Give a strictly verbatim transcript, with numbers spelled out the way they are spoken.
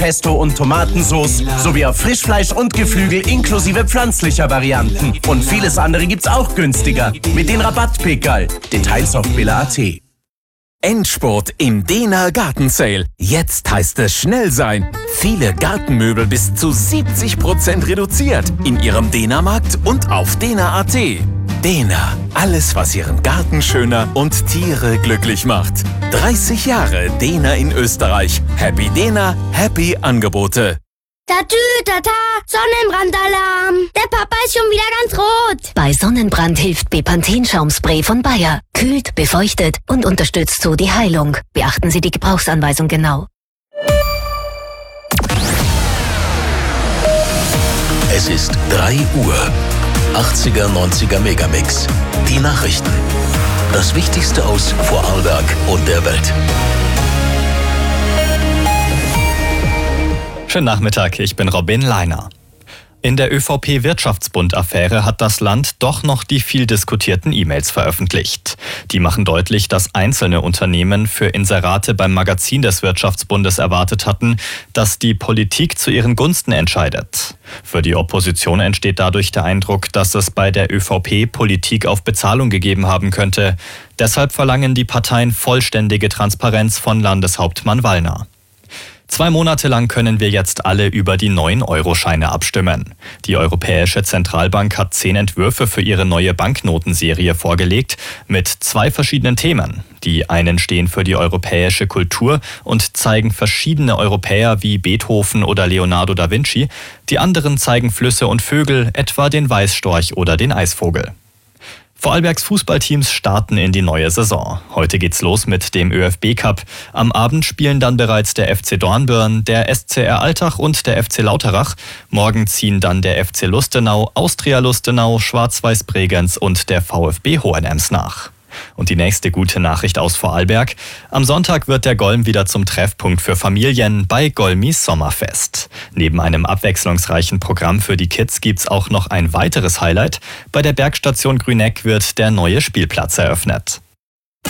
Pesto und Tomatensauce sowie auf Frischfleisch und Geflügel inklusive pflanzlicher Varianten. Und vieles andere gibt's auch günstiger mit den Rabattpickerl. Details auf billa punkt at. Endspurt im Dena Garten Sale. Jetzt heißt es schnell sein. Viele Gartenmöbel bis zu siebzig Prozent reduziert in Ihrem Dena-Markt und auf dena punkt at. Dena, alles was Ihren Garten schöner und Tiere glücklich macht. dreißig Jahre Dena in Österreich. Happy Dena, happy Angebote. Tatü, tata, Sonnenbrandalarm. Der Papa ist schon wieder ganz rot. Bei Sonnenbrand hilft Bepanthen-Schaumspray von Bayer. Kühlt, befeuchtet und unterstützt so die Heilung. Beachten Sie die Gebrauchsanweisung genau. Es ist drei Uhr. achtziger, neunziger Megamix. Die Nachrichten. Das Wichtigste aus Vorarlberg und der Welt. Schönen Nachmittag, ich bin Robin Leiner. In der ÖVP-Wirtschaftsbund-Affäre hat das Land doch noch die viel diskutierten E-Mails veröffentlicht. Die machen deutlich, dass einzelne Unternehmen für Inserate beim Magazin des Wirtschaftsbundes erwartet hatten, dass die Politik zu ihren Gunsten entscheidet. Für die Opposition entsteht dadurch der Eindruck, dass es bei der ÖVP Politik auf Bezahlung gegeben haben könnte. Deshalb verlangen die Parteien vollständige Transparenz von Landeshauptmann Wallner. Zwei Monate lang können wir jetzt alle über die neuen Euroscheine abstimmen. Die Europäische Zentralbank hat zehn Entwürfe für ihre neue Banknotenserie vorgelegt, mit zwei verschiedenen Themen. Die einen stehen für die europäische Kultur und zeigen verschiedene Europäer wie Beethoven oder Leonardo da Vinci. Die anderen zeigen Flüsse und Vögel, etwa den Weißstorch oder den Eisvogel. Vorarlbergs Fußballteams starten in die neue Saison. Heute geht's los mit dem ÖFB-Cup. Am Abend spielen dann bereits der F C Dornbirn, der S C R Altach und der F C Lauterach. Morgen ziehen dann der F C Lustenau, Austria Lustenau, Schwarz-Weiß Bregenz und der VfB Hohenems nach. Und die nächste gute Nachricht aus Vorarlberg. Am Sonntag wird der Golm wieder zum Treffpunkt für Familien bei Golmis Sommerfest. Neben einem abwechslungsreichen Programm für die Kids gibt's auch noch ein weiteres Highlight. Bei der Bergstation Grüneck wird der neue Spielplatz eröffnet.